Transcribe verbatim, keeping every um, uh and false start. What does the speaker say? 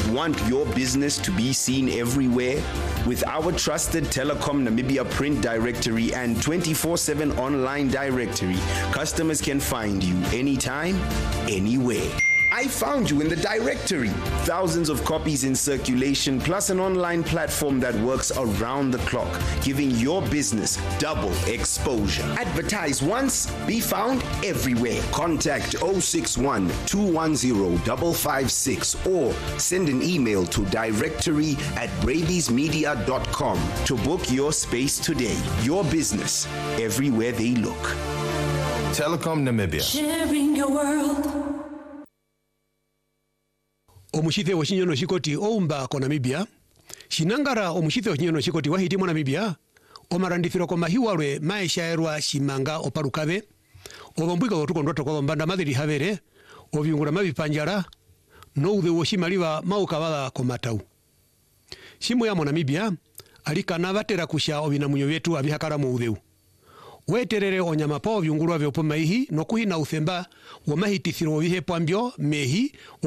Want your business to be seen everywhere? With our trusted Telecom Namibia print directory and twenty-four seven online directory, customers can find you anytime, anywhere. I found you in the directory. Thousands of copies in circulation, plus an online platform that works around the clock, giving your business double exposure. Advertise once, be found everywhere. Contact zero six one, two one zero, five five six or send an email to directory at bravies media dot com to book your space today. Your business, everywhere they look. Telecom Namibia. Sharing your world. Omushithe washinyono shikoti oumba ko Namibia shinangara omushithe washinyono shikoti wahiti mo Namibia omarandithiro ko mahiwalwe maishaerwa shimanga oparukabe obombwika otukondota ko mbanda madiri havere obyungura mabipanjara no ude woshimaliwa maukabala ko matau shimu ya mo Namibia alikana batera kusha obinamunyo byetu abihakara mu udeu weterere onyama po byungurwa byo pomaihi no kuhina uthemba wo mahitithiro bihe pambyo mehi